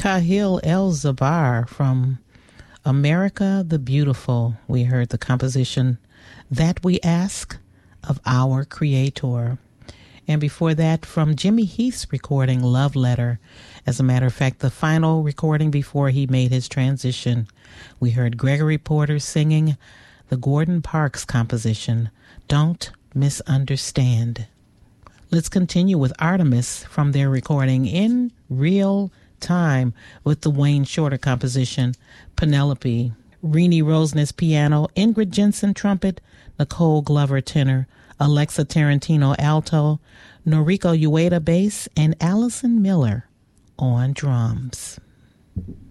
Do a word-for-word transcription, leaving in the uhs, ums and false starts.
Kahil El-Zabar from America the Beautiful. We heard the composition That We Ask of Our Creator. And before that, from Jimmy Heath's recording, Love Letter. As a matter of fact, the final recording before he made his transition, we heard Gregory Porter singing the Gordon Parks composition, Don't Misunderstand. Let's continue with Artemis from their recording In Real Time with the Wayne Shorter composition, Penelope. Renee Roseness piano, Ingrid Jensen trumpet, Nicole Glover tenor, Alexa Tarantino alto, Noriko Ueda bass, and Allison Miller on drums.